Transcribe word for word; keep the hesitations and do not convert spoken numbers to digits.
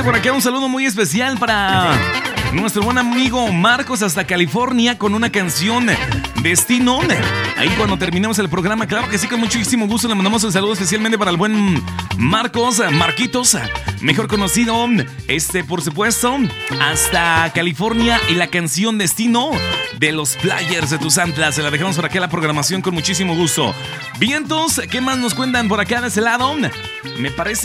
por acá un saludo muy especial para nuestro buen amigo Marcos hasta California con una canción Destino. Ahí cuando terminemos el programa, claro que sí, con muchísimo gusto le mandamos el saludo especialmente para el buen Marcos, Marquitos, mejor conocido, este por supuesto, hasta California, y la canción Destino de los Players de Tuzantla. Se la dejamos por acá la programación con muchísimo gusto. Vientos, ¿qué más nos cuentan por acá de ese lado? Me parece